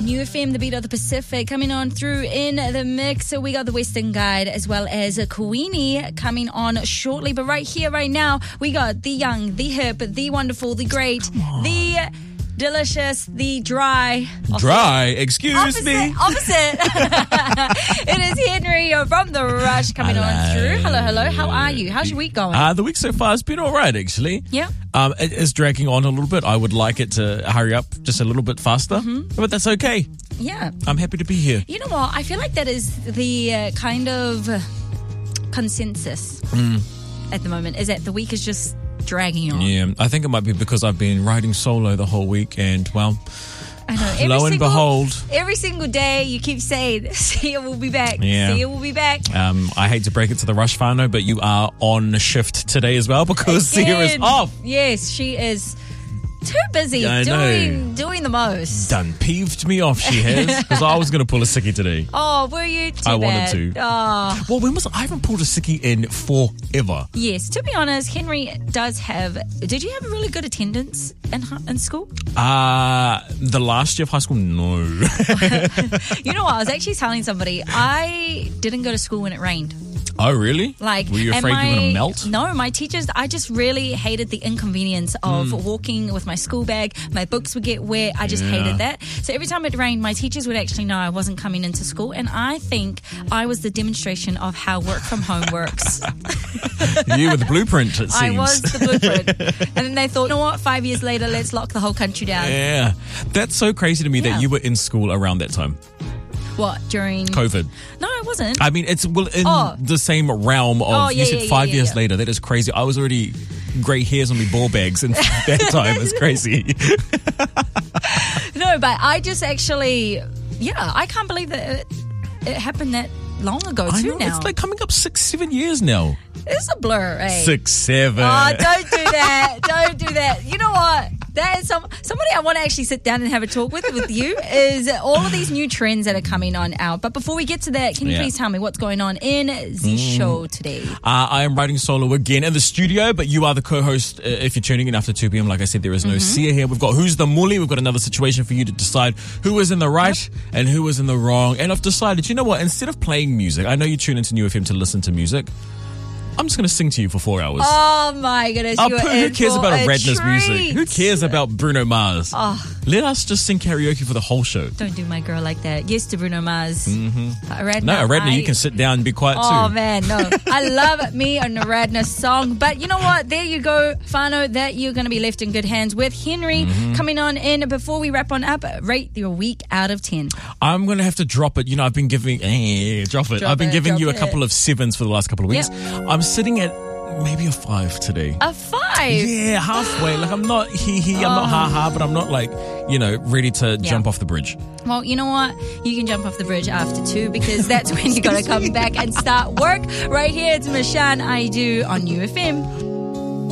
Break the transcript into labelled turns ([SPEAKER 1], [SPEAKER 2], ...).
[SPEAKER 1] New FM, the beat of the Pacific, coming on through in the mix. So we got the Western Guide as well as a Queenie coming on shortly. But right here, right now, we got the young, the hip, the wonderful, the great, the delicious, the dry.
[SPEAKER 2] Dry? Excuse me?
[SPEAKER 1] Opposite. It is Henry from The Rush coming on through. Hello. How are you? How's your week going?
[SPEAKER 2] The week so far has been all right, actually.
[SPEAKER 1] Yeah.
[SPEAKER 2] It is dragging on a little bit. I would like it to hurry up just a little bit faster, but that's okay.
[SPEAKER 1] Yeah.
[SPEAKER 2] I'm happy to be here.
[SPEAKER 1] You know what? I feel like that is the kind of consensus at the moment, is that the week is just dragging on.
[SPEAKER 2] Yeah, I think it might be because I've been riding solo the whole week, and well,
[SPEAKER 1] I know.
[SPEAKER 2] lo and behold,
[SPEAKER 1] every single day you keep saying, "Sia will be back."
[SPEAKER 2] Yeah.
[SPEAKER 1] Sia will be back.
[SPEAKER 2] I hate to break it to the Rush whānau, but you are on shift today as well because Sia is off.
[SPEAKER 1] Yes, she is too busy doing the most.
[SPEAKER 2] Done peeved me off, she has, because I was going to pull a sickie today.
[SPEAKER 1] Oh, were you?
[SPEAKER 2] I wanted to.
[SPEAKER 1] Oh.
[SPEAKER 2] Well, I haven't pulled a sickie in forever.
[SPEAKER 1] Yes, to be honest, Henry does have. Did you have a really good attendance in school?
[SPEAKER 2] The last year of high school, no.
[SPEAKER 1] You know what? I was actually telling somebody I didn't go to school when it rained.
[SPEAKER 2] Oh, really?
[SPEAKER 1] Like,
[SPEAKER 2] were you afraid you were going to melt?
[SPEAKER 1] No, my teachers, I just really hated the inconvenience of walking with my school bag. My books would get wet. I just hated that. So every time it rained, my teachers would actually know I wasn't coming into school. And I think I was the demonstration of how work from home works.
[SPEAKER 2] You were the blueprint, it seems.
[SPEAKER 1] I was the blueprint. And then they thought, you know what, 5 years later, let's lock the whole country down.
[SPEAKER 2] Yeah. That's so crazy to me that you were in school around that time.
[SPEAKER 1] What, during
[SPEAKER 2] COVID?
[SPEAKER 1] No, I wasn't.
[SPEAKER 2] I mean, it's in the same realm of, you said 5 years later. That is crazy. I was already grey hairs on me ball bags in that time. It's crazy.
[SPEAKER 1] No, but I just actually, I can't believe that it happened that long ago
[SPEAKER 2] I
[SPEAKER 1] too
[SPEAKER 2] know,
[SPEAKER 1] now.
[SPEAKER 2] it's like coming up 6-7 years now.
[SPEAKER 1] It's a blur, eh?
[SPEAKER 2] 6-7.
[SPEAKER 1] Oh, don't do that. Don't do that. You know what? That is somebody I want to actually sit down and have a talk with you is all of these new trends that are coming on out. But before we get to that, can you please tell me what's going on in the show today? I
[SPEAKER 2] am riding solo again in the studio, but you are the co-host if you're tuning in after 2 p.m. Like I said, there is no Sia here. We've got Who's the Muli. We've got another situation for you to decide who is in the right and who is in the wrong. And I've decided, you know what? Instead of playing music, I know you tune into New FM to listen to music. I'm just going to sing to you for 4 hours.
[SPEAKER 1] Oh, my goodness.
[SPEAKER 2] Who cares about a Radness
[SPEAKER 1] treat.
[SPEAKER 2] music? Who cares about Bruno Mars? Oh. Let us just sing karaoke for the whole show.
[SPEAKER 1] Don't do my girl like that. Yes to Bruno Mars.
[SPEAKER 2] Radna, you can sit down and be quiet too.
[SPEAKER 1] Oh, man, no. I love me a Radna song. But you know what? There you go, whānau, that you're going to be left in good hands with Henry coming on in. Before we wrap on up, rate your week out of 10.
[SPEAKER 2] I'm going to have to drop it. You know, I've been giving... I've been giving you a couple of 7s for the last couple of weeks. Yep. I'm sitting at maybe a 5 today.
[SPEAKER 1] A 5?
[SPEAKER 2] Yeah, halfway. Like, I'm not I'm not ha-ha, but I'm not like, ready to jump off the bridge.
[SPEAKER 1] Well, you know what? You can jump off the bridge after 2 because that's when you got to come back and start work. Right here, it's Mashan I Do on New FM.